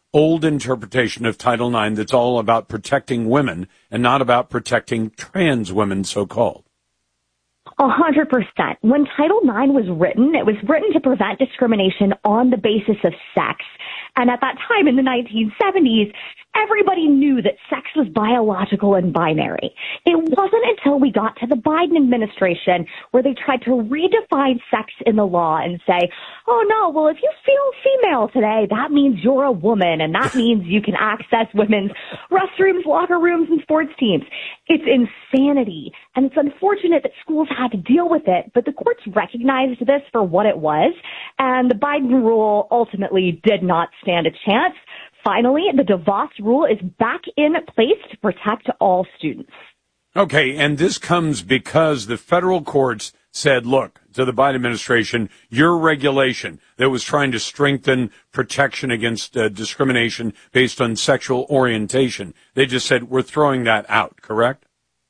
old interpretation of Title nine that's all about protecting women and not about protecting trans women, so-called. A hundred percent. When Title nine was written, it was written to prevent discrimination on the basis of sex. And at that time in the nineteen seventies, everybody knew that sex was biological and binary. It wasn't until we got to the Biden administration where they tried to redefine sex in the law and say, oh no, well, if you feel female today, that means you're a woman, and that means you can access women's restrooms, locker rooms, and sports teams. It's insanity, and it's unfortunate that schools had to deal with it, but the courts recognized this for what it was, and the Biden rule ultimately did not stand a chance. Finally, the DeVos rule is back in place to protect all students. Okay, and this comes because the federal courts said, look, to the Biden administration, your regulation that was trying to strengthen protection against uh, discrimination based on sexual orientation, they just said, we're throwing that out, correct?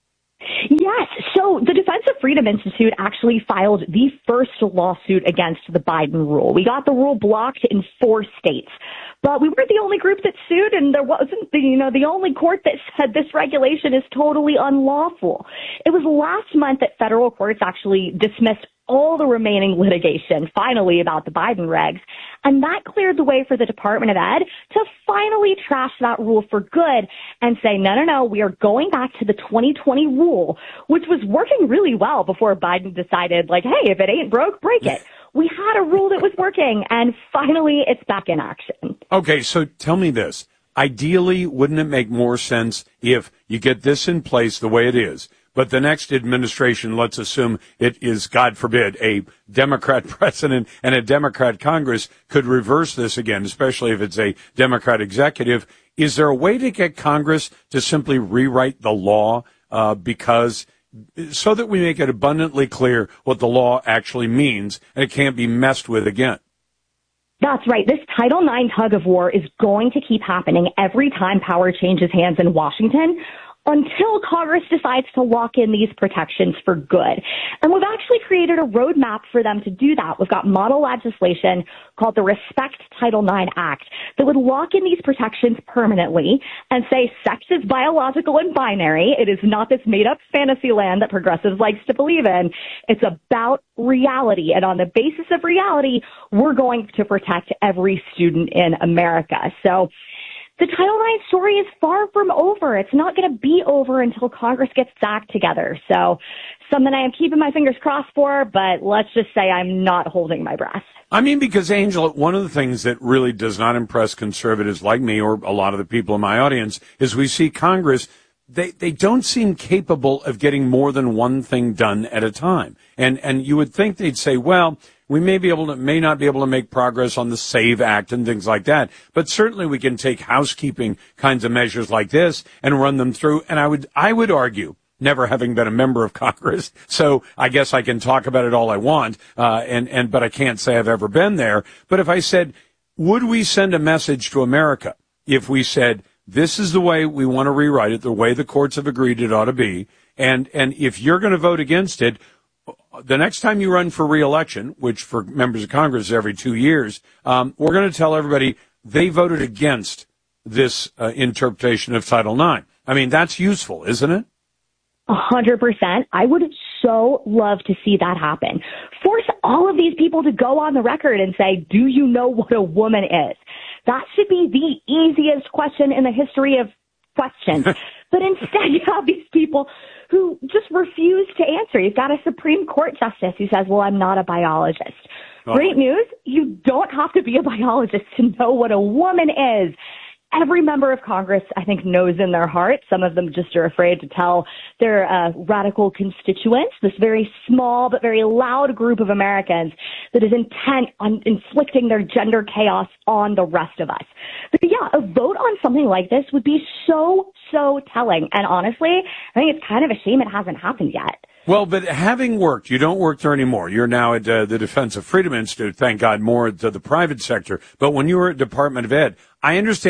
Yes. So the Defense of Freedom Institute actually filed the first lawsuit against the Biden rule. We got the rule blocked in four states. But we were the only group that sued, and there wasn't, the, you know, the only court that said this regulation is totally unlawful. It was last month that federal courts actually dismissed all the remaining litigation, finally, about the Biden regs, and that cleared the way for the Department of Ed to finally trash that rule for good and say, no, no, no, we are going back to the twenty twenty rule, which was working really well before Biden decided, like, hey, if it ain't broke, break it. We had a rule that was working, and finally it's back in action. Okay, so tell me this. Ideally, wouldn't it make more sense if you get this in place the way it is, but the next administration, let's assume it is, God forbid, a Democrat president and a Democrat Congress, could reverse this again, especially if it's a Democrat executive. Is there a way to get Congress to simply rewrite the law uh, because so that we make it abundantly clear what the law actually means and it can't be messed with again? That's right. This Title nine tug of war is going to keep happening every time power changes hands in Washington until Congress decides to lock in these protections for good. And we've actually created a roadmap for them to do that. We've got model legislation called the Respect Title nine Act that would lock in these protections permanently and say sex is biological and binary. It is not this made-up fantasy land that progressives likes to believe in. It's about reality. And on the basis of reality, we're going to protect every student in America. So the Title nine story is far from over. It's not going to be over until Congress gets its act together. So something I am keeping my fingers crossed for, but let's just say I'm not holding my breath. I mean, because, Angela, one of the things that really does not impress conservatives like me or a lot of the people in my audience is we see Congress, they, they don't seem capable of getting more than one thing done at a time. And, and you would think they'd say, well, we may be able to, may not be able to make progress on the SAVE Act and things like that, but certainly we can take housekeeping kinds of measures like this and run them through. And I would, I would argue, never having been a member of Congress, so I guess I can talk about it all I want, uh, and, and, but I can't say I've ever been there. But if I said, would we send a message to America if we said, this is the way we want to rewrite it, the way the courts have agreed it ought to be, and, and if you're going to vote against it, the next time you run for re-election, which for members of Congress is every two years, um, we're going to tell everybody they voted against this uh, interpretation of Title nine. I mean, that's useful, isn't it? A hundred percent. I would so love to see that happen. Force all of these people to go on the record and say, do you know what a woman is? That should be the easiest question in the history of questions. But instead, you have these people who just refuse to answer. You've got a Supreme Court justice who says, well, I'm not a biologist. Oh. Great news. You don't have to be a biologist to know what a woman is. Every member of Congress, I think, knows in their heart. Some of them just are afraid to tell their uh, radical constituents, this very small but very loud group of Americans that is intent on inflicting their gender chaos on the rest of us. But yeah, a vote on something like this would be so, so telling. And honestly, I think it's kind of a shame it hasn't happened yet. Well, but having worked, you don't work there anymore. You're now at uh, the Defense of Freedom Institute, thank God, more to the private sector. But when you were at Department of Ed, I understand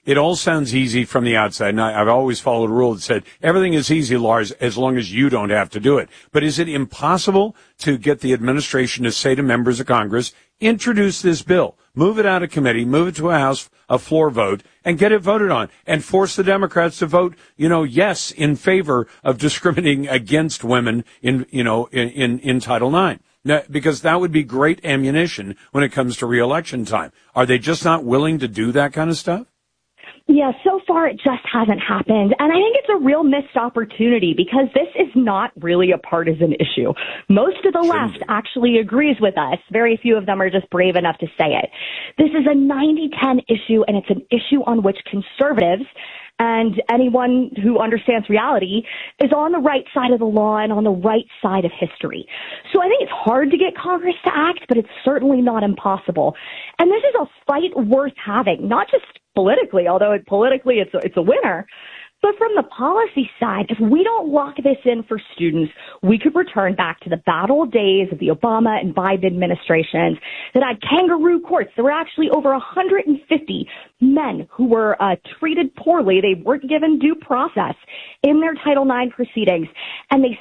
it all sounds easy from the outside, and I, I've always followed a rule that said everything is easy, Lars, as long as you don't have to do it. But is it impossible to get the administration to say to members of Congress, introduce this bill, move it out of committee, move it to a House, a floor vote, and get it voted on, and force the Democrats to vote, you know, yes, in favor of discriminating against women in, you know, in, in, in Title nine? Now, because that would be great ammunition when it comes to re-election time. Are they just not willing to do that kind of stuff? Yeah, so far it just hasn't happened. And I think it's a real missed opportunity because this is not really a partisan issue. Most of the left actually agrees with us. Very few of them are just brave enough to say it. This is a ninety ten issue, and it's an issue on which conservatives and anyone who understands reality is on the right side of the law and on the right side of history. So I think it's hard to get Congress to act, but it's certainly not impossible. And this is a fight worth having, not just politically, although it, politically it's a, it's a winner. But from the policy side, if we don't lock this in for students, we could return back to the bad old days of the Obama and Biden administrations that had kangaroo courts. There were actually over one hundred fifty men who were uh, treated poorly. They weren't given due process in their Title nine proceedings, and they